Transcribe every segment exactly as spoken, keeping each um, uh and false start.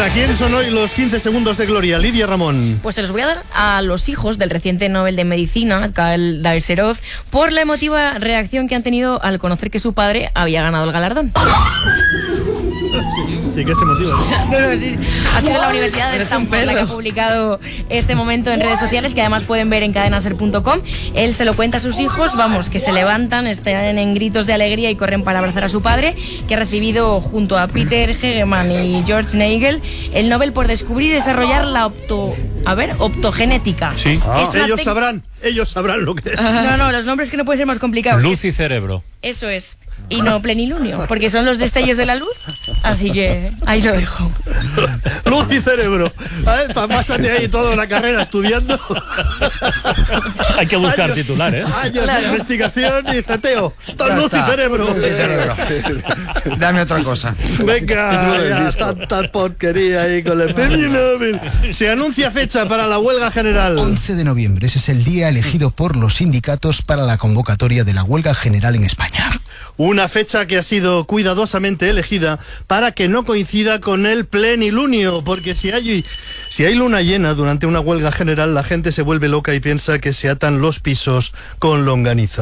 ¿Para quién son hoy los quince segundos de gloria? Lidia Ramón. Pues se los voy a dar a los hijos del reciente Nobel de Medicina, Kal Daeserov, por la emotiva reacción que han tenido al conocer que su padre había ganado el galardón. Sí que es emotivo. No, no, sí. Ha sido la Universidad de Stanford la que ha publicado este momento en redes sociales, que además pueden ver en cadena ser punto com. Él se lo cuenta a sus hijos, vamos, que se levantan, están en gritos de alegría y corren para abrazar a su padre, que ha recibido junto a Peter Hegeman y George Nagel el Nobel por descubrir y desarrollar la opto... A ver, optogenética. Sí. Ah. Ellos tec... sabrán, ellos sabrán lo que es. No, no, los nombres que no pueden ser más complicados. Luz y cerebro. Eso es. Y no plenilunio, porque son los destellos de la luz. Así que ahí lo dejo. Luz y cerebro. ¿Eh? Pásate ahí toda la carrera estudiando. Hay que buscar años, titulares. Años claro. de investigación y zeteo. Todo luz y cerebro. Luz y cerebro. Dame otra cosa. Venga, ya, tanta porquería ahí con el premio Nobel. Se anuncia fecha para la huelga general. once de noviembre. Ese es el día elegido por los sindicatos para la convocatoria de la huelga general en España. Una fecha que ha sido cuidadosamente elegida para que no coincida con el plenilunio, porque si hay, si hay luna llena durante una huelga general, la gente se vuelve loca y piensa que se atan los pisos con longaniza.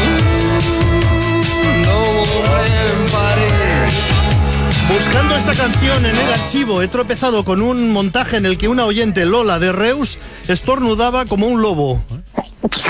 Buscando esta canción en el archivo, he tropezado con un montaje en el que una oyente, Lola de Reus, estornudaba como un lobo.